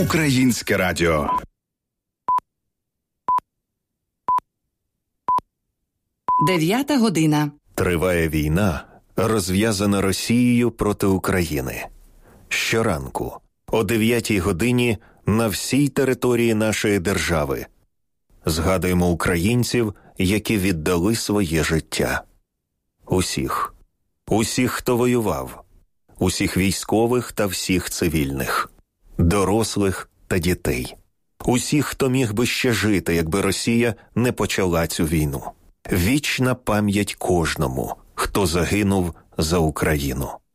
Українське радіо. Дев'ята година. Триває війна, розв'язана Росією проти України. Щоранку, о 9-й годині, на всій території нашої держави згадуємо українців, які віддали своє життя. Усіх. Усіх, хто воював. Усіх військових та всіх цивільних. Дорослих та дітей. Усіх, хто міг би ще жити, якби Росія не почала цю війну. Вічна пам'ять кожному, хто загинув за Україну.